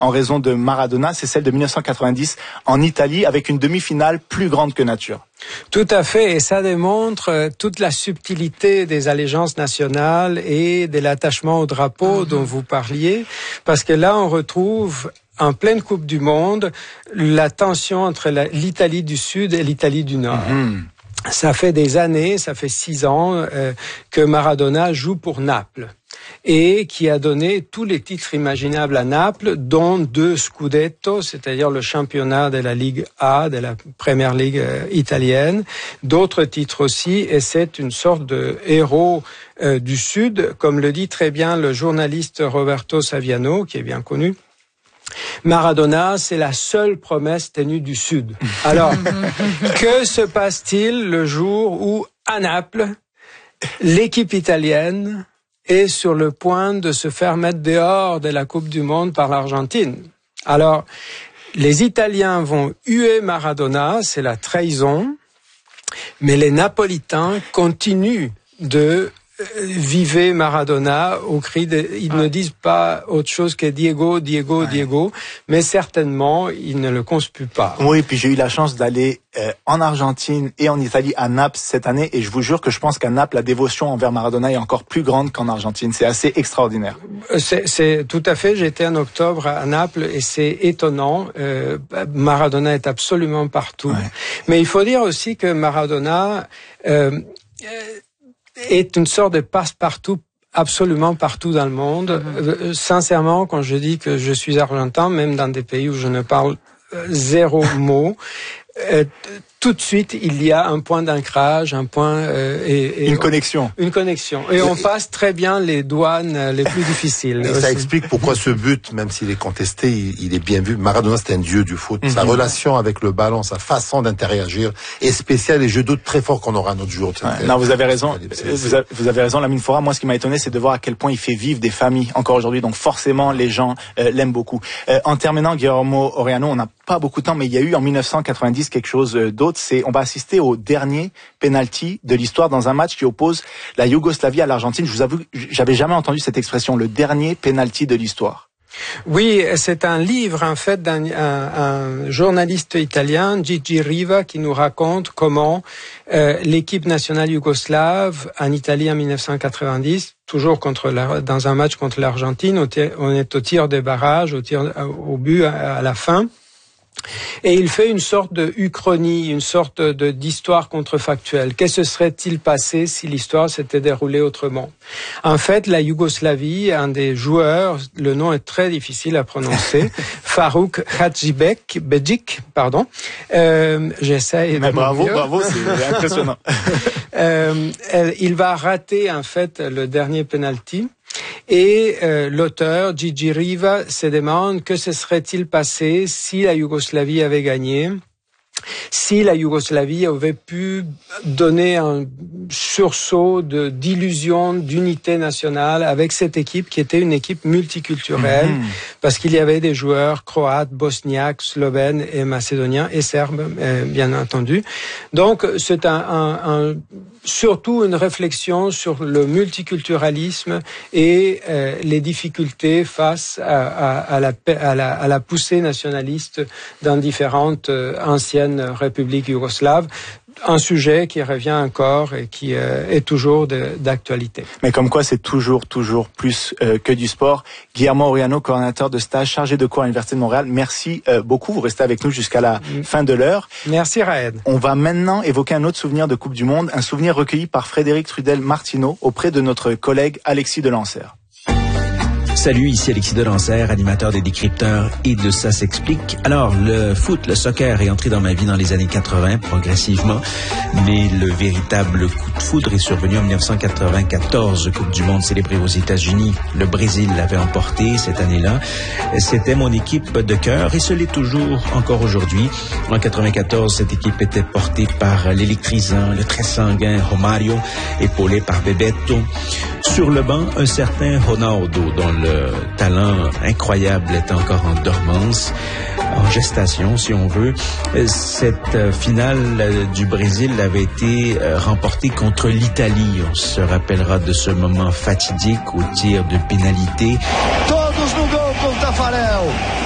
en raison de Maradona, c'est celle de 1990 en Italie avec une demi-finale plus grande que nature. Tout à fait, et ça démontre toute la subtilité des allégeances nationales et de l'attachement au drapeau dont vous parliez, parce que là on retrouve en pleine Coupe du Monde la tension entre l'Italie du Sud et l'Italie du Nord. Ça fait des années, ça fait 6 ans que Maradona joue pour Naples et qui a donné tous les titres imaginables à Naples, dont 2 Scudetto, c'est-à-dire le championnat de la Ligue A, de la première ligue italienne, d'autres titres aussi, et c'est une sorte de héros du Sud, comme le dit très bien le journaliste Roberto Saviano, qui est bien connu. Maradona, c'est la seule promesse tenue du Sud. Alors, que se passe-t-il le jour où, à Naples, l'équipe italienne est sur le point de se faire mettre dehors de la Coupe du Monde par l'Argentine? Alors, les Italiens vont huer Maradona, c'est la trahison, mais les Napolitains continuent de vivez Maradona au cri de... Ils ne disent pas autre chose que Diego, Diego, Diego, mais certainement, ils ne le conspuent pas. Oui, puis j'ai eu la chance d'aller en Argentine et en Italie, à Naples cette année, et je vous jure que je pense qu'à Naples, la dévotion envers Maradona est encore plus grande qu'en Argentine. C'est assez extraordinaire. C'est tout à fait. J'étais en octobre à Naples et c'est étonnant. Maradona est absolument partout. Mais il faut dire aussi que Maradona... est une sorte de passe-partout absolument partout dans le monde. Sincèrement, quand je dis que je suis argentin, même dans des pays où je ne parle 0 mot, tout de suite, il y a un point d'ancrage, un point... une connexion. Une connexion. Et on passe très bien les douanes les plus difficiles. Et ça explique pourquoi ce but, même s'il est contesté, il est bien vu. Maradona, c'est un dieu du foot. Sa relation avec le ballon, sa façon d'interagir est spéciale et je doute très fort qu'on aura un autre jour. Non, vous avez raison. Vous avez raison, Lamine Foura. Moi, ce qui m'a étonné, c'est de voir à quel point il fait vivre des familles encore aujourd'hui. Donc forcément, les gens l'aiment beaucoup. En terminant, Guillermo Oriano, on n'a pas beaucoup de temps, mais il y a eu en 1990 quelque chose d'autre. On va assister au dernier penalty de l'histoire dans un match qui oppose la Yougoslavie à l'Argentine. Je vous avoue, j'avais jamais entendu cette expression, le dernier penalty de l'histoire. Oui, c'est un livre en fait d'un journaliste italien, Gigi Riva, qui nous raconte comment l'équipe nationale yougoslave en Italie en 1990, toujours dans un match contre l'Argentine, on est au tir des barrages, au but à la fin. Et il fait une sorte de uchronie, une sorte d'histoire contrefactuelle. Qu'est-ce que serait-il passé si l'histoire s'était déroulée autrement? En fait, la Yougoslavie, un des joueurs, le nom est très difficile à prononcer, Farouk Hadžibegić, pardon. J'essaie. Mais bravo, c'est impressionnant. Il va rater en fait le dernier penalty. Et l'auteur, Gigi Riva, se demande que se serait-il passé si la Yougoslavie avait gagné, si la Yougoslavie avait pu donner un sursaut d'illusion, d'unité nationale avec cette équipe qui était une équipe multiculturelle, parce qu'il y avait des joueurs croates, bosniaques, slovènes et macédoniens et serbes, bien entendu. Donc c'est surtout une réflexion sur le multiculturalisme et les difficultés face à la poussée nationaliste dans différentes anciennes républiques yougoslaves. Un sujet qui revient encore et qui est toujours d'actualité. Mais comme quoi, c'est toujours plus que du sport. Guillermo Oriano, coordinateur de stage chargé de cours à l'Université de Montréal, merci beaucoup. Vous restez avec nous jusqu'à la fin de l'heure. Merci Raed. On va maintenant évoquer un autre souvenir de Coupe du Monde, un souvenir recueilli par Frédéric Trudel-Martineau auprès de notre collègue Alexis Delancère. Salut, ici Alexis Delancère, animateur des Décrypteurs et de Ça s'explique. Alors, le foot, le soccer est entré dans ma vie dans les années 80, progressivement, mais le véritable coup de foudre est survenu en 1994, Coupe du Monde célébrée aux États-Unis. Le Brésil l'avait emporté cette année-là. C'était mon équipe de cœur et ce l'est toujours encore aujourd'hui. En 94, cette équipe était portée par l'électrisant, le très sanguin Romário, épaulé par Bebeto. Sur le banc, un certain Ronaldo, dont le talent incroyable est encore en dormance, en gestation si on veut. Cette finale du Brésil avait été remportée contre l'Italie. On se rappellera de ce moment fatidique au tir de pénalité. Todos no gol com Tafarel.